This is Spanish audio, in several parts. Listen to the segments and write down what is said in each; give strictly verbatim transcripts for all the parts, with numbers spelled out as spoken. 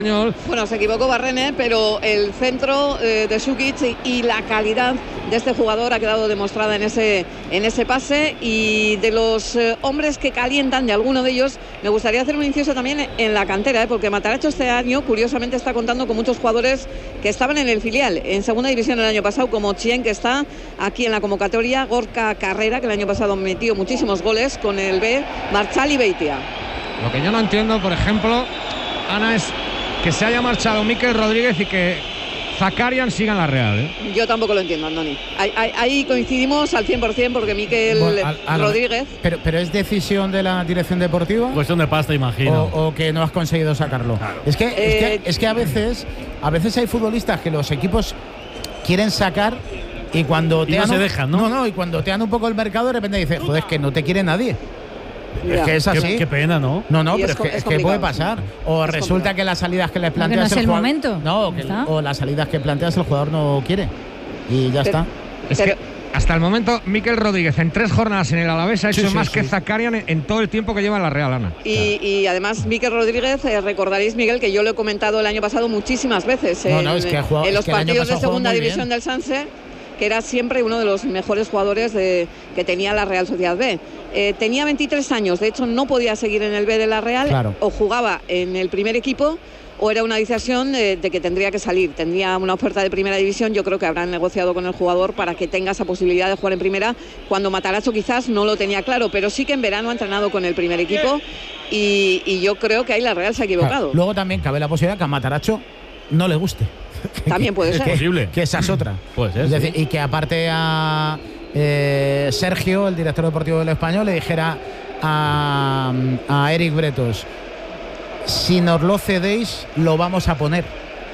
Bueno, se equivocó Barrene, pero el centro eh, de Sukic y, y la calidad de este jugador ha quedado demostrada en ese, en ese pase. Y de los eh, hombres que calientan, de alguno de ellos, me gustaría hacer un inciso también en la cantera, ¿eh? porque Matarazzo este año, curiosamente, está contando con muchos jugadores que estaban en el filial, en segunda división el año pasado, como Chien, que está aquí en la convocatoria, Gorka Carrera, que el año pasado metió muchísimos goles con el B, Marchal y Beitia. Lo que yo no entiendo, por ejemplo, Ana, es que se haya marchado Mikel Rodríguez y que Zakarian siga en la Real, ¿eh? Yo tampoco lo entiendo, Andoni. Ahí, ahí, ahí coincidimos al cien por cien porque Mikel bueno, al, al, Rodríguez… Pero, pero ¿es decisión de la dirección deportiva? Cuestión de pasta, imagino. O, o que no has conseguido sacarlo. Claro. Es, que, eh, es, que, es que a veces, a veces hay futbolistas que los equipos quieren sacar y cuando te y no se dejan, ¿no? No, no, y cuando te dan un poco el mercado de repente dices, joder, es que no te quiere nadie. Ya. Es que es así. Qué, qué pena, ¿no? No, no, pero es, es, que, es, es que puede pasar. O es resulta complicado. Que las salidas que les planteas no es el, el jugador, momento. No, o, que, o las salidas que planteas el jugador no quiere. Y ya pero, está. Es pero, que hasta el momento Mikel Rodríguez en tres jornadas en el Alavés ha hecho sí, más sí, que sí. Zakarian en, en todo el tiempo que lleva en la Real, Ana. Y, y además Mikel Rodríguez, eh, recordaréis, Miguel, que yo lo he comentado el año pasado muchísimas veces no, en, no, es que jugado, en los es que partidos de segunda división bien. del Sanse, que era siempre uno de los mejores jugadores de, que tenía la Real Sociedad B. Eh, tenía veintitrés años, de hecho no podía seguir en el B de la Real, claro. o jugaba en el primer equipo o era una decisión de, de que tendría que salir. Tendría una oferta de primera división, yo creo que habrán negociado con el jugador para que tenga esa posibilidad de jugar en primera, cuando Matarazzo quizás no lo tenía claro, pero sí que en verano ha entrenado con el primer equipo y, y yo creo que ahí la Real se ha equivocado. Claro. Luego también cabe la posibilidad que a Matarazzo no le guste. También puede ser. Que, posible. Que esa es otra. Puede ser, es decir, sí. Y que aparte a eh, Sergio, el director deportivo del Español, le dijera a, a Eric Bretos, si nos lo cedéis, lo vamos a poner.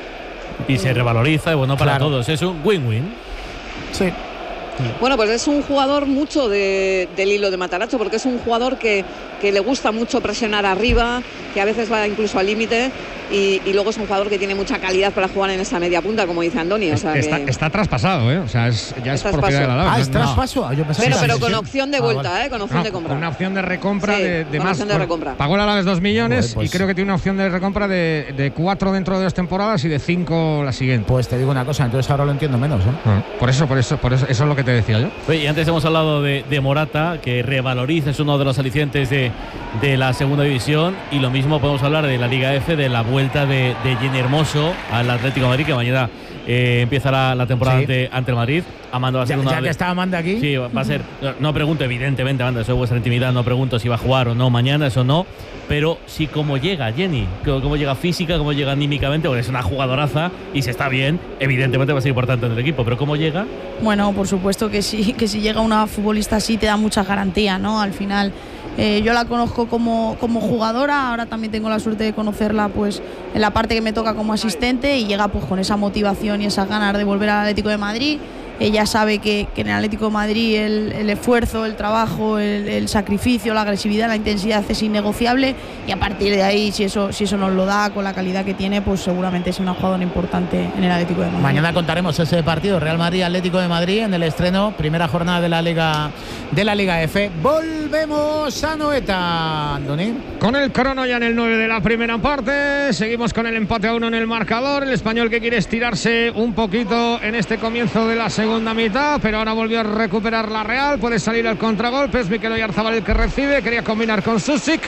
Y se revaloriza, y bueno, para claro. todos. Es un win-win. Sí. Bueno, pues es un jugador mucho de, del hilo de Matarazzo, porque es un jugador que, que le gusta mucho presionar arriba, que a veces va incluso al límite, y, y luego es un jugador que tiene mucha calidad para jugar en esa media punta, como dice Andoni. O sea está, que está traspasado, ¿eh? O sea, es, ya es traspaso. propiedad de la Alavés. Ah, es no. traspaso. Yo pensaba pero, que pero sí, con sí. opción de Ah, vuelta, vale. ¿eh? Con opción no, de compra. Una opción de recompra sí, de, de con más. opción de recompra. Pagó el Alavés dos millones Joder, pues, y creo que tiene una opción de recompra de, de cuatro dentro de dos temporadas y de cinco la siguiente. Pues te digo una cosa, entonces ahora lo entiendo menos, ¿eh? Ah, por eso, por eso, por eso, eso es lo que te decía yo. Oye, y antes hemos hablado de, de Morata, que revaloriza, es uno de los alicientes de, de la segunda división, y lo mismo podemos hablar de la Liga F, de la vuelta de, de Jenny Hermoso al Atlético de Madrid, que mañana eh, empieza la, la temporada sí. ante, ante el Madrid. Amanda va a ser ya, una ya que está Amanda aquí. Sí, va a ser. No, no pregunto, evidentemente, Amanda, eso es vuestra intimidad, no pregunto si va a jugar o no mañana, eso no. Pero sí cómo llega Jenny, cómo llega física, cómo llega anímicamente, porque es una jugadoraza y si está bien, evidentemente va a ser importante en el equipo, pero cómo llega. Bueno, por supuesto que sí, que si llega una futbolista así te da mucha garantía, ¿no? Al final eh, yo la conozco como, como jugadora, ahora también tengo la suerte de conocerla pues en la parte que me toca como asistente, y llega pues con esa motivación y esas ganas de volver al Atlético de Madrid. Ella sabe que, que en el Atlético de Madrid el, el esfuerzo, el trabajo, el, el sacrificio, la agresividad, la intensidad es innegociable, y a partir de ahí, si eso, si eso nos lo da con la calidad que tiene, pues seguramente es una jugadora importante en el Atlético de Madrid. Mañana contaremos ese partido, Real Madrid-Atlético de Madrid, en el estreno, primera jornada de la Liga de la Liga F. Volvemos a Noeta, Andoni. Con el crono ya en el nueve de la primera parte, seguimos con el empate a uno en el marcador. El Español que quiere estirarse un poquito en este comienzo de la segunda segunda mitad, pero ahora volvió a recuperar la Real, puede salir al contragolpe, es Mikel Oyarzabal el que recibe, quería combinar con Susic,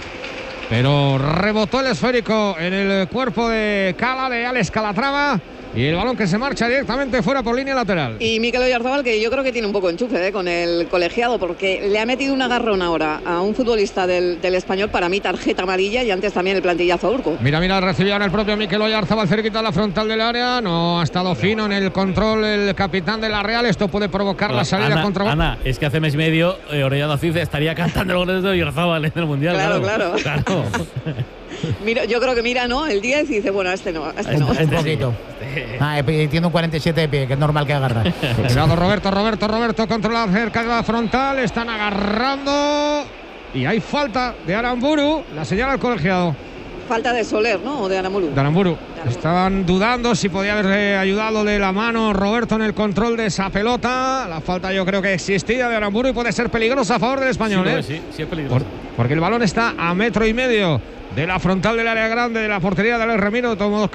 pero rebotó el esférico en el cuerpo de Cala, de Alex Calatrava, y el balón que se marcha directamente fuera por línea lateral. Y Mikel Oyarzabal, que yo creo que tiene un poco enchufe ¿eh? con el colegiado, porque le ha metido un agarrón ahora a un futbolista del, del Español, para mí tarjeta amarilla, y antes también el plantillazo a Urco. Mira, mira, recibió ahora el propio Mikel Oyarzabal cerquita de la frontal del área, no ha estado fino en el control el capitán de la Real, esto puede provocar la salida Ana, contra... Ana, es que hace mes y medio eh, Orellana Cid estaría cantando el gol de Oyarzabal en el Mundial. Claro, claro. claro. claro. Mira, yo creo que mira, ¿no? El diez y dice, bueno, este no, este no. Un poquito. Ah, tiene un cuarenta y siete de pie, que es normal que agarra. Cuidado, Roberto, Roberto, Roberto controla cerca de la frontal, están agarrando y hay falta de Aramburu, la señala el colegiado. Falta de Soler, ¿no? O de Aramburu. De Aramburu. Estaban dudando si podía haber ayudado de la mano Roberto en el control de esa pelota. La falta yo creo que existía de Aramburu y puede ser peligrosa a favor del Español. Sí, ¿eh? sí, sí es peligroso. Por, porque el balón está a metro y medio de la frontal del área grande de la portería del Remiro. De todos modos,